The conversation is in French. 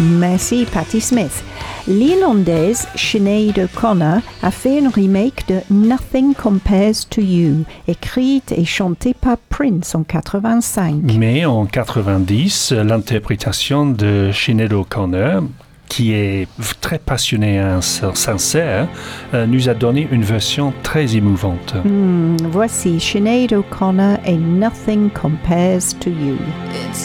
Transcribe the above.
Merci Patti Smith. L'Irlandaise Sinead O'Connor a fait une remake de Nothing Compares to You, écrite et chantée par Prince en 85. Mais en 90, l'interprétation de Sinead O'Connor, qui est très passionnée et sincère, nous a donné une version très émouvante. Voici Sinead O'Connor et Nothing Compares to You.